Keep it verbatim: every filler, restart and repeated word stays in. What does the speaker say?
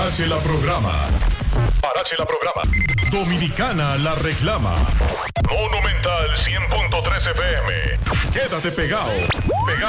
Parache la programa. Parache la programa. Dominicana la reclama. Monumental cien punto tres F M. Quédate pegado. Pegado.